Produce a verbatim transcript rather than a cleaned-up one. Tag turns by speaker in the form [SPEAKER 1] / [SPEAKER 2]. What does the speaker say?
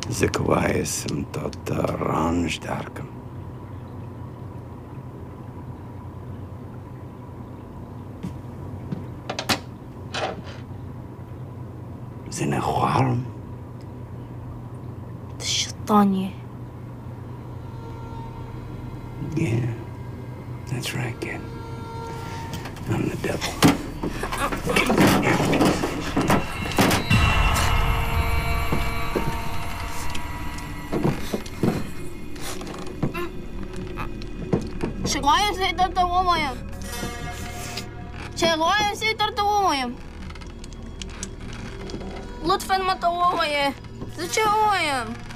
[SPEAKER 1] إذا كويس متضطران داركم. زين خوارم
[SPEAKER 2] الشيطانية.
[SPEAKER 1] Yeah, that's right, kid. I'm the devil.
[SPEAKER 2] شغاية سيدر تومايم. شغاية سيدر تومايم. لطفاً ما تومايم. زشومايم.